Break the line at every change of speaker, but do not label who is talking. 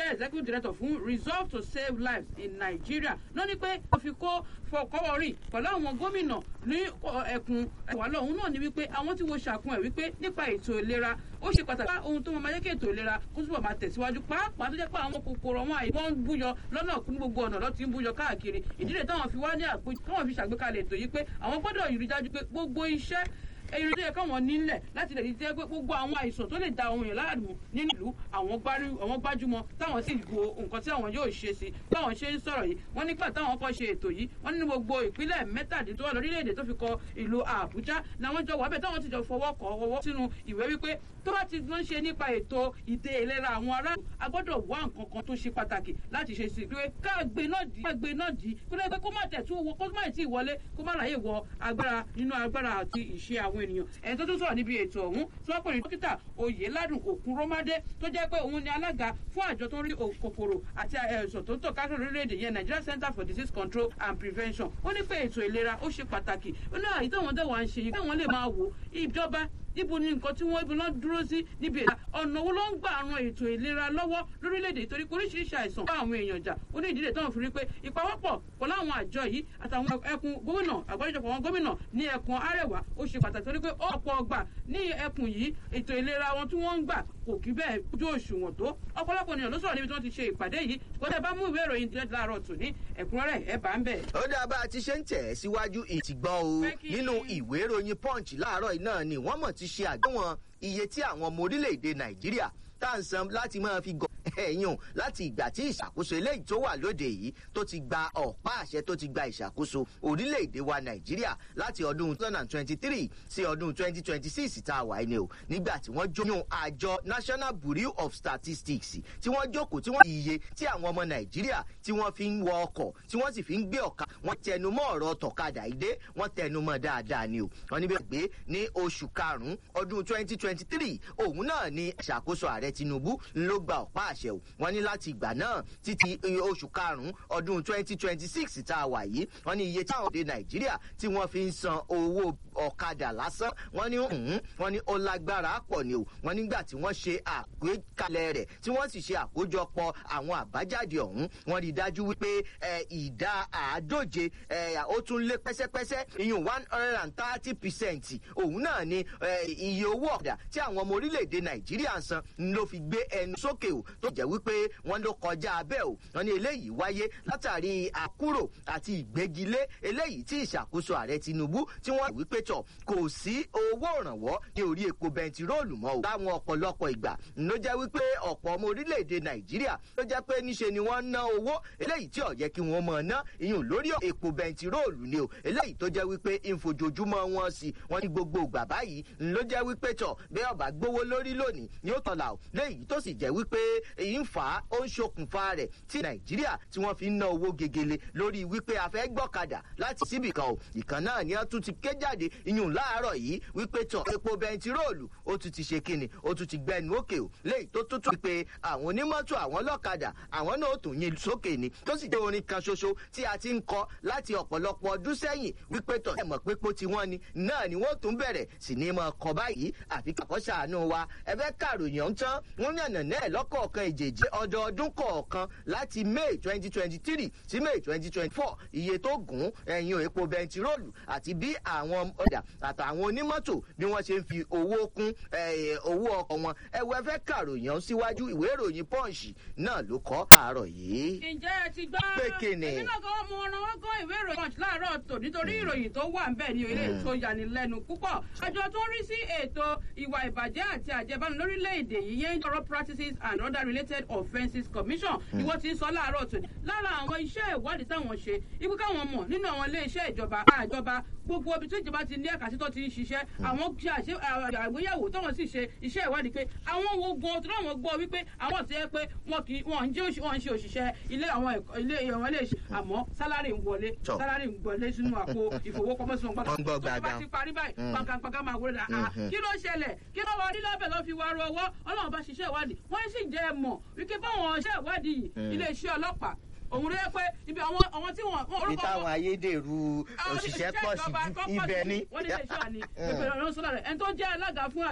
jẹ́ executive director fún Resolve to Save Lives in Nigeria ló ní pé ó fi kọ́wọ́ rìn pẹ̀lú àwọn gómìnà ní ẹkùn ẹ̀wà lọ́hùn náà ni wípé àwọn tí wọ́n ṣàkún ẹ̀ wípé nípa ètò ìlera ó ṣe pàtàkì ohun tó máa jẹ́ kí ètò ìlera kó túbọ̀ máa tẹ̀síwájú pàápàá tó jẹ́ pé àwọn kòkòrò wọn àìwọ́n ń búyọ lọ́nà ní gbogbo ọ̀nà lọ́ọ́ ti ń búyọ káàkiri ìdílé táwọn fi wá ní táwọn fi ṣàgbékalẹ̀ ètò yìí pé àwọn gbọ́dọ̀ rí dájú pé gbogbo iṣẹ́ èyí tó yẹ káwọn nílẹ̀ láti lè jẹ́ pé gbogbo àwọn àìsàn tó lè da ohun yẹn láàmú nínú ìlú àwọn gbájúmọ́ táwọn sì wo nǹkan tí àwọn yóò ṣe sí báwọn ṣe ń sọ̀rọ̀ yìí wọ́n nígbà táwọn kọ́ ṣe ètò yìí wọ́n ní gbogbo ìpínlẹ̀ mẹ́tàdínlọ́wọ́ lórílẹ̀‐èdè tó fi kọ ìlú Àbújá làwọn jọ wà bẹ́ẹ̀ táwọn ti jọ fọwọ́ sínú ìwé wípé tó bá ti ń ṣe nípa ètò ìdè ìlera àwọn aráàlú a gbọ́dọ̀ wá nǹkan kan tó ṣe pàtàkì láti ṣe sí pé káàgbé náà dì kó lè pé kó má tẹ̀ tún kó má tí ì wọlé kó má ráyè wọ agbára nínú agbára àti ìṣe àwọn ènìyàn ẹni tó tún sọ̀rọ̀ níbi ètò ọ̀hún tí wọ́n pè ní dókítà Oyèládùn Òkúnrómádé tó jẹ́ pé òun ni alága fún àjọ tó ń rí kòkòrò àti àìsàn tó ń tàn káàkiri orílẹ̀-èdè yẹn Nigeria Center for Disease Control and Prevention ó ní pé ètò ìlera ó ṣe pàtàkì ó ní àyè táwọn dẹ́wà ń ṣe yìí káwọn lè máa wò ìjọba níbo ni nǹkan tí wọ́n ibi náà dúró sí níbi ìlera ọ̀nà wo ló ń gbà ran ètò ìlera lọ́wọ́ lórílẹ̀‐èdè torí oríṣiríṣi àìsàn bá àwọn èèyàn jà ó ní ìdílé táwọn fi rí pé ìpawọ́pọ̀ pẹ̀lú àwọn àjọ yìí àtàwọn ẹkùn gómìnà àgbáríjọpọ̀ àwọn gómìnà ní ẹkùn Arẹwà ó ṣe pàtàkì torí pé ọ̀pọ̀ ọgbà ní ẹkùn yìí ètò ìlera wọn tí wọ́n ń gbà kò kí bẹ́ẹ̀ ojú òṣùwọ̀n tó ọ̀pọ̀lọpọ̀ ènìyàn ló sọ̀rọ̀ níbi tí wọ́n ti ṣe ìpàdé yìí kódà bá mú ìwé ìròyìn díẹ̀ láàárọ̀ tò ní ẹ̀kúnrẹ́rẹ́ ẹ̀ bá ń bẹ̀.
ó dáa bá a ti ṣe ń tẹ̀ síwájú ìtìgbọ́ o nínú ìwé ìròyìn Punch láàárọ̀ náà ni wọ́n mọ̀ ti ṣe àgbéwọ̀n iye tí àwọn ọmọ orílẹ̀-èdè Nàìjíríà tá à ń san láti máa fi gọ ẹ̀yìn láti ìgbà tí ìṣàkóso eléyìí tó wà lóde yìí tó ti gba ọ̀pá àṣẹ tó ti gba ìṣàkóso orílẹ̀-èdè wa Nàìjíríà láti ọdún 2023 sí ọdún 2026 tá a wà ní o nígbà tí wọ́n jóyún àjọ National Bureau of Statistics tí wọ́n jókòó tí wọ́n iye tí àwọn ọmọ Nàìjíríà tí wọ́n fi ń wọ ọkọ̀ tí wọ́n sì fi ń gbé ọ̀ka wọ́n tẹnumọ́ ọ̀rọ̀ tọ̀kadà ìdé wọ́n tẹnumọ́ dáadáa ni o wọ́n níbẹ̀ gbé ní oṣù karùn-ún ọdún 2023 òun náà ni ìṣàkóso ààrẹ Tinubu ló gba ọ̀pá àṣẹ o wọ́n ní láti ìgbà náà títí oṣù karùn-ún ọdún 2026 tá a wà yìí wọ́n ní iye táwọn ọdẹ Nàìjíríà tí wọ́n fi ń san owó ọ̀kadà lásán wọ́n ní ó lágbára pọ̀ ni o wọ́n nígbà tí wọ́n ṣe àgbékalẹ̀ rẹ̀ tí wọ́n sì ṣe àkójọpọ̀ àwọn àbájáde ọ̀hún wọ́n rí dájú wípé ìdá 140 ó tún lé pẹ́sẹ́pẹ́sẹ́ ìyún 130% òun náà ni iye owó ọ̀kadà tí àwọn ọmọ orílẹ̀-èdè Nàìjíríà ń san ló fi gbé ẹnu sókè o tó jẹ́ wípé wọ́n ló kọjá abẹ́ o wọ́n ní eléyìí wáyé látàrí àkúrò àti ìgbégilé eléyìí tí ìṣàkóso ààrẹ Tinubu tí wọ́n wípé tọ̀ kò sí owó ìrànwọ́ ní orí epo bẹntiróòlù mọ́ o láwọn ọ̀pọ̀lọpọ̀ ìgbà ló jẹ́ wípé ọ̀pọ̀ ọmọ orílẹ̀-èdè Nàìjíríà ló jẹ́ pé níṣe ni wọ́n ná owó eléyìí tí ó yẹ kí wọ́n máa ná ìyún lórí epo bẹntiróòlù ni o eléyìí tó jẹ́ wípé ìfojoojúmọ́ wọn sí wọ́n ní gbogbo ìgbà báyìí ló jẹ́ wípé tọ̀ bí ó bá gbówó lórí lónìí ni ó tọ̀là o léyìí tó sì jẹ́ wípé èyí ń fà á ó ń ṣokùnfà rẹ̀ tí Nàìjíríà tí wọ́n fi ń ná owó gegele lórí wípé a fẹ́ gbọ́kadà láti síbìkan o ìkan náà ni wọ́n tún ti ké jáde ìyún láàárọ̀ yìí wípé tọ̀ epo bẹntiróòlù ó tún ti ṣe kíni ó tún ti gbẹnu òkè o léyìí tó tún wípé àwọn onímọ́tò àwọn lọ́kadà àwọn náà tún yín sókè ni tó sì jẹ́ orin kan ṣoṣo tí a ti ń kọ láti ọ̀pọ̀lọpọ̀ ọdún sẹ́yìn wípé tọ̀ ẹ mọ̀ pé pó ti wọ́n ni náà ni wọ́n tún bẹ̀rẹ̀ sí ní mọ̀ kọ báyìí àfi kàkọ́ ṣàánú wa ẹ fẹ́ kàròyìn ọ̀hún tán wọ́n yànnà náà lọ́kọ̀ọ̀kan ìjèjì ọdọọdún kọ̀ọ̀kan láti May 2023 sí May 2024 iye tó gùn ẹ̀yìn epo bẹntiróòlù àti bí àwọn ọjà àtàwọn onímọ́tò bí wọ́n ṣe ń fi owó kún owó ọkọ̀ wọn ẹ̀wẹ̀ fẹ́ kàròyìn ọ̀hún síwájú ìwé ìròyìn Punch náà ló kọ àárọ̀ yìí.
ǹjẹ́ ẹ ti gbọ́
pé kíni.
èmi náà kọ́ mọ ọ̀nà wọn kọ́ ìwé ìròyìn Punch láàárọ̀ tò nítorí ìròyìn tó wà ń bẹ̀ ní ilé ètò ìyanilẹ́nu púpọ̀ àjọ tó ń rí sí ètò ìwà ìbàjẹ́ àti àjẹbánu lórílẹ̀‐èdè yìí yẹn corrupt practices and other related offences commission ni wọ́n ti ń sọ láàárọ̀ tò ní lára àwọn iṣẹ́ ìwádìí táwọn ṣe ikú káwọn mọ̀ nínú àwọn ilé iṣẹ́ ìjọba àjọba gbogbo ibi tó ìjọba ti ní ẹ̀ka sí tó ti ń ṣiṣẹ́ àwọn ṣe àgbéyẹ̀wò táwọn sì ṣe iṣẹ́ ìwádìí pé àwọn wo gan tó láwọn gbọ́ wípé àwọn ti yẹ pé wọ́n ń ṣe òṣìṣẹ́ ilé ìwọ̀n lè ṣe àmọ́ sálárì ń wọlé sínú àpò ìfowópamọ́sí wọn gbọ́dọ̀ tó bá ti parí báyìí pàǹkàǹpàǹkà máa wọlé kí ló ṣẹlẹ̀ kí ló wà ní lábẹ́ lọ́ fi wá ru ọwọ́ Ọlọ́run bá ṣiṣẹ́ ìwádìí wọ́n sì jẹ́ mọ̀ wípé báwọn ṣe ìwádìí ilé iṣẹ́ ọlọ́pàá òun ló yẹ pé ibi àwọn tí wọn orúkọ wọn. ìtàwọn ayédèrú òṣìṣẹ́ pọ̀ sí ibẹ̀ ni. wọ́n ní ilé iṣẹ́ wa ni ìpínlẹ̀ ọ̀rọ̀ sọ́dọ̀ rẹ̀ ẹni tó jẹ́ alága fún